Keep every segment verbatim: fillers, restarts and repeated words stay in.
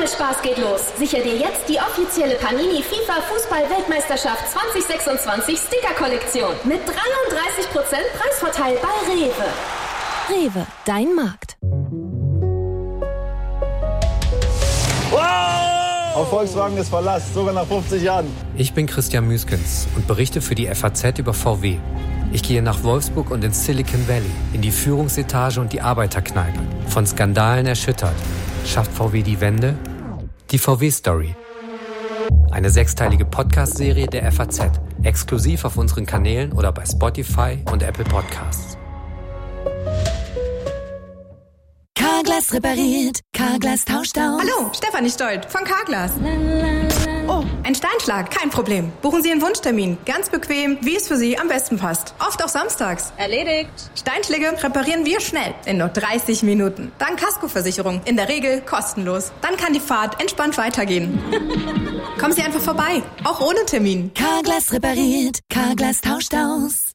Spaß geht los. Sicher dir jetzt die offizielle Panini FIFA Fußball-Weltmeisterschaft zwanzig sechsundzwanzig Sticker-Kollektion mit dreiunddreißig Prozent Preisvorteil bei Rewe. Rewe, dein Markt. Wow! Auf Volkswagen ist Verlass, sogar nach fünfzig Jahren. Ich bin Christian Müskens und berichte für die F A Z über V W. Ich gehe nach Wolfsburg und ins Silicon Valley, in die Führungsetage und die Arbeiterkneipe. Von Skandalen erschüttert. Schafft V W die Wende? Die V W-Story. Eine sechsteilige Podcast-Serie der F A Z. Exklusiv auf unseren Kanälen oder bei Spotify und Apple Podcasts. Carglass repariert, Carglass tauscht aus. Hallo, Stefanie Stolt von Carglass. Oh, ein Steinschlag, kein Problem. Buchen Sie einen Wunschtermin. Ganz bequem, wie es für Sie am besten passt. Oft auch samstags. Erledigt. Steinschläge reparieren wir schnell, in nur dreißig Minuten. Dank Kaskoversicherung, in der Regel kostenlos. Dann kann die Fahrt entspannt weitergehen. Kommen Sie einfach vorbei, auch ohne Termin. Carglass repariert, Carglass tauscht aus.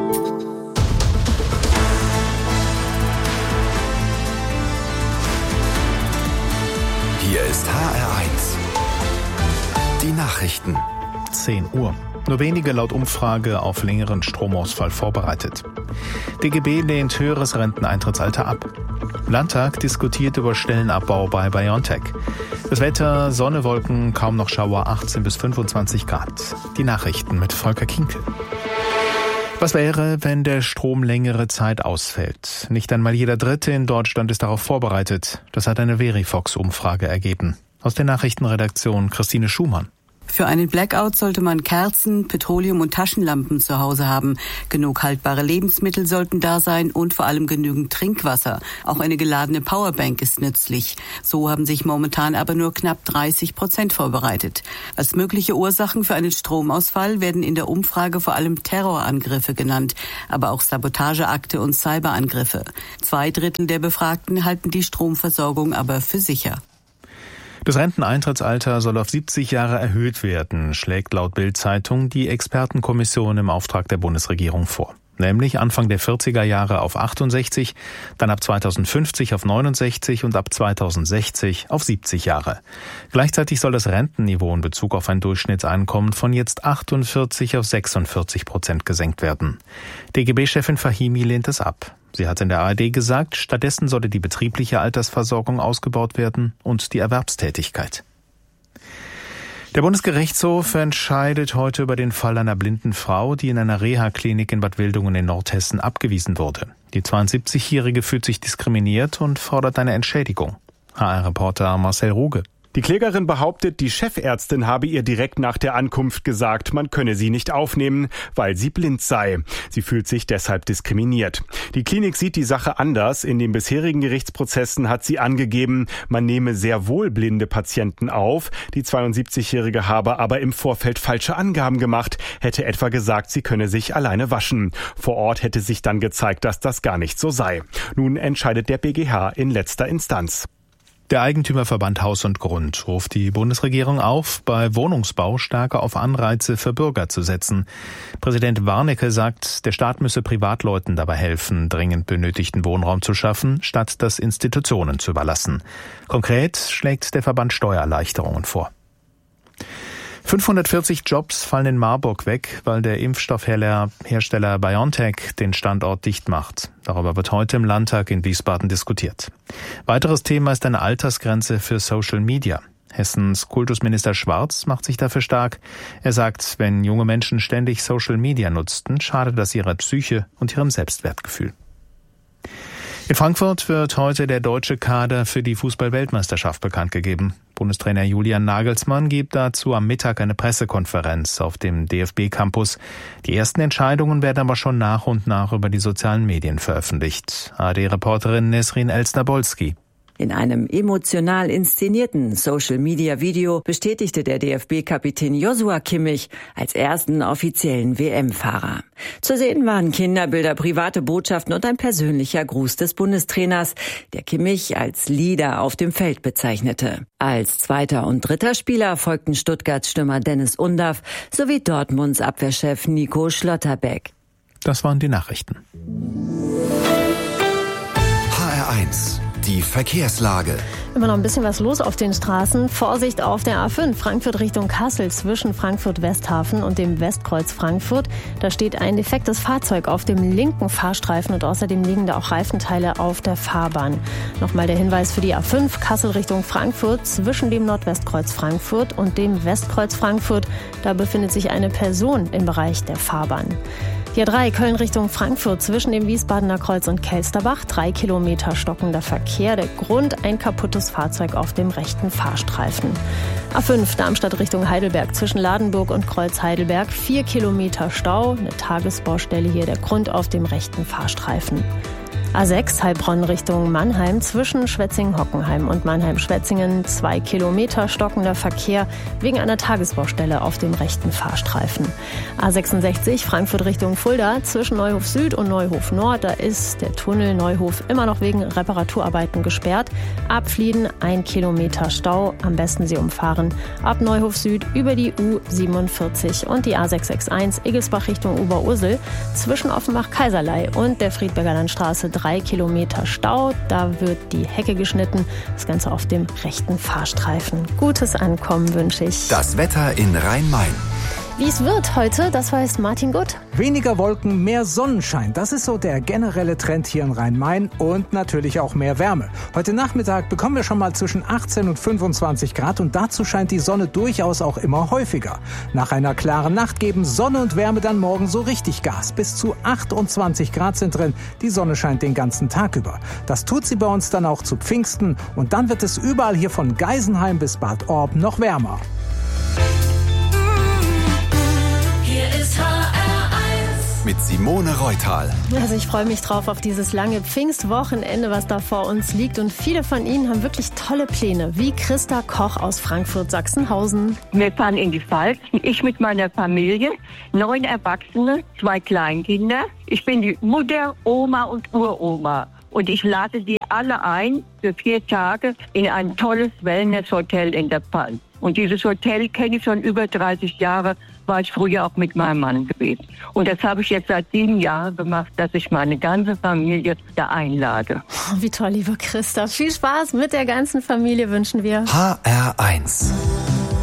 Hier ist H R eins. Die Nachrichten. zehn Uhr. Nur wenige laut Umfrage auf längeren Stromausfall vorbereitet. D G B lehnt höheres Renteneintrittsalter ab. Landtag diskutiert über Stellenabbau bei BioNTech. Das Wetter, Sonne, Wolken, kaum noch Schauer, achtzehn bis fünfundzwanzig Grad. Die Nachrichten mit Volker Kinkel. Was wäre, wenn der Strom längere Zeit ausfällt? Nicht einmal jeder Dritte in Deutschland ist darauf vorbereitet. Das hat eine Verifox-Umfrage ergeben. Aus der Nachrichtenredaktion Christine Schumann. Für einen Blackout sollte man Kerzen, Petroleum- und Taschenlampen zu Hause haben. Genug haltbare Lebensmittel sollten da sein und vor allem genügend Trinkwasser. Auch eine geladene Powerbank ist nützlich. So haben sich momentan aber nur knapp dreißig Prozent vorbereitet. Als mögliche Ursachen für einen Stromausfall werden in der Umfrage vor allem Terrorangriffe genannt, aber auch Sabotageakte und Cyberangriffe. Zwei Drittel der Befragten halten die Stromversorgung aber für sicher. Das Renteneintrittsalter soll auf siebzig Jahre erhöht werden, schlägt laut Bild-Zeitung die Expertenkommission im Auftrag der Bundesregierung vor. Nämlich Anfang der vierziger Jahre auf achtundsechzig, dann ab zweitausendfünfzig auf neunundsechzig und ab zweitausendsechzig auf siebzig Jahre. Gleichzeitig soll das Rentenniveau in Bezug auf ein Durchschnittseinkommen von jetzt achtundvierzig auf sechsundvierzig Prozent gesenkt werden. D G B-Chefin Fahimi lehnt es ab. Sie hat in der A R D gesagt, stattdessen solle die betriebliche Altersversorgung ausgebaut werden und die Erwerbstätigkeit. Der Bundesgerichtshof entscheidet heute über den Fall einer blinden Frau, die in einer Reha-Klinik in Bad Wildungen in Nordhessen abgewiesen wurde. Die zweiundsiebzigjährige fühlt sich diskriminiert und fordert eine Entschädigung. H R-Reporter Marcel Ruge. Die Klägerin behauptet, die Chefärztin habe ihr direkt nach der Ankunft gesagt, man könne sie nicht aufnehmen, weil sie blind sei. Sie fühlt sich deshalb diskriminiert. Die Klinik sieht die Sache anders. In den bisherigen Gerichtsprozessen hat sie angegeben, man nehme sehr wohl blinde Patienten auf. Die zweiundsiebzigjährige habe aber im Vorfeld falsche Angaben gemacht, hätte etwa gesagt, sie könne sich alleine waschen. Vor Ort hätte sich dann gezeigt, dass das gar nicht so sei. Nun entscheidet der B G H in letzter Instanz. Der Eigentümerverband Haus und Grund ruft die Bundesregierung auf, bei Wohnungsbau stärker auf Anreize für Bürger zu setzen. Präsident Warnecke sagt, der Staat müsse Privatleuten dabei helfen, dringend benötigten Wohnraum zu schaffen, statt das Institutionen zu überlassen. Konkret schlägt der Verband Steuererleichterungen vor. fünfhundertvierzig Jobs fallen in Marburg weg, weil der Impfstoffhersteller BioNTech den Standort dicht macht. Darüber wird heute im Landtag in Wiesbaden diskutiert. Weiteres Thema ist eine Altersgrenze für Social Media. Hessens Kultusminister Schwarz macht sich dafür stark. Er sagt, wenn junge Menschen ständig Social Media nutzten, schadet das ihrer Psyche und ihrem Selbstwertgefühl. In Frankfurt wird heute der deutsche Kader für die Fußball-Weltmeisterschaft bekannt gegeben. Bundestrainer Julian Nagelsmann gibt dazu am Mittag eine Pressekonferenz auf dem D F B-Campus. Die ersten Entscheidungen werden aber schon nach und nach über die sozialen Medien veröffentlicht. A R D-Reporterin Nesrin Elsner-Bolski. In einem emotional inszenierten Social-Media-Video bestätigte der D F B-Kapitän Joshua Kimmich als ersten offiziellen W M-Fahrer. Zu sehen waren Kinderbilder, private Botschaften und ein persönlicher Gruß des Bundestrainers, der Kimmich als Leader auf dem Feld bezeichnete. Als zweiter und dritter Spieler folgten Stuttgarts Stürmer Dennis Undaff sowie Dortmunds Abwehrchef Nico Schlotterbeck. Das waren die Nachrichten. H R eins Die Verkehrslage. Immer noch ein bisschen was los auf den Straßen. Vorsicht auf der A fünf, Frankfurt Richtung Kassel zwischen Frankfurt-Westhafen und dem Westkreuz Frankfurt. Da steht ein defektes Fahrzeug auf dem linken Fahrstreifen und außerdem liegen da auch Reifenteile auf der Fahrbahn. Nochmal der Hinweis für die A fünf, Kassel Richtung Frankfurt zwischen dem Nordwestkreuz Frankfurt und dem Westkreuz Frankfurt. Da befindet sich eine Person im Bereich der Fahrbahn. Die A drei, Köln Richtung Frankfurt zwischen dem Wiesbadener Kreuz und Kelsterbach. Drei Kilometer stockender Verkehr. Der Grund, ein kaputtes Fahrzeug auf dem rechten Fahrstreifen. A fünf, Darmstadt Richtung Heidelberg zwischen Ladenburg und Kreuz Heidelberg. Vier Kilometer Stau. Eine Tagesbaustelle hier. Der Grund auf dem rechten Fahrstreifen. A sechs, Heilbronn Richtung Mannheim zwischen Schwetzingen-Hockenheim und Mannheim-Schwetzingen. Zwei Kilometer stockender Verkehr wegen einer Tagesbaustelle auf dem rechten Fahrstreifen. A sechsundsechzig, Frankfurt Richtung Fulda zwischen Neuhof Süd und Neuhof Nord. Da ist der Tunnel Neuhof immer noch wegen Reparaturarbeiten gesperrt. Ab Flieden ein Kilometer Stau. Am besten Sie umfahren ab Neuhof Süd über die U siebenundvierzig und die A sechshundertsechsundsechzig Egelsbach Richtung Oberursel zwischen Offenbach-Kaiserlei und der Friedberger Landstraße. Drei Kilometer Stau, da wird die Hecke geschnitten. Das Ganze auf dem rechten Fahrstreifen. Gutes Ankommen wünsche ich. Das Wetter in Rhein-Main. Wie es wird heute, das weiß Martin Gutt. Weniger Wolken, mehr Sonnenschein. Das ist so der generelle Trend hier in Rhein-Main und natürlich auch mehr Wärme. Heute Nachmittag bekommen wir schon mal zwischen achtzehn und fünfundzwanzig Grad und dazu scheint die Sonne durchaus auch immer häufiger. Nach einer klaren Nacht geben Sonne und Wärme dann morgen so richtig Gas. Bis zu achtundzwanzig Grad sind drin. Die Sonne scheint den ganzen Tag über. Das tut sie bei uns dann auch zu Pfingsten und dann wird es überall hier von Geisenheim bis Bad Orb noch wärmer. Mit Simone Reutal. Also ich freue mich drauf auf dieses lange Pfingstwochenende, was da vor uns liegt. Und viele von Ihnen haben wirklich tolle Pläne, wie Christa Koch aus Frankfurt-Sachsenhausen. Wir fahren in die Pfalz, ich mit meiner Familie, neun Erwachsene, zwei Kleinkinder. Ich bin die Mutter, Oma und Uroma. Und ich lade die alle ein für vier Tage in ein tolles Wellness-Hotel in der Pfalz. Und dieses Hotel kenne ich schon über dreißig Jahre, war ich früher auch mit meinem Mann gewesen. Und das habe ich jetzt seit sieben Jahren gemacht, dass ich meine ganze Familie da einlade. Oh, wie toll, liebe Christa. Viel Spaß mit der ganzen Familie wünschen wir. H R eins.